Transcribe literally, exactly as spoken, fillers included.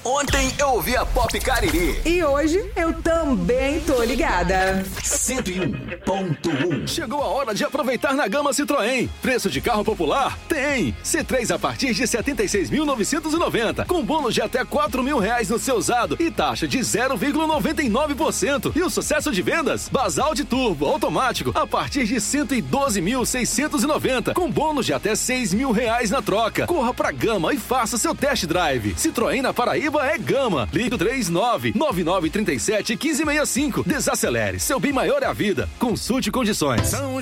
Ontem eu ouvi a Pop Cariri. E hoje eu também tô ligada. cento e um ponto um. Chegou a hora de aproveitar na gama Citroën. Preço de carro popular? Tem! C três a partir de setenta e seis mil novecentos e noventa, com bônus de até quatro mil reais no seu usado e taxa de zero vírgula noventa e nove por cento. E o sucesso de vendas? Basalt Turbo automático a partir de cento e doze mil seiscentos e noventa, com bônus de até seis mil reais na troca. Corra pra Gama e faça seu test drive. Citroën na Paraíba é Gama. Ligue três nove nove nove três sete um cinco seis cinco. Desacelere. Seu bem maior é a vida. Consulte condições.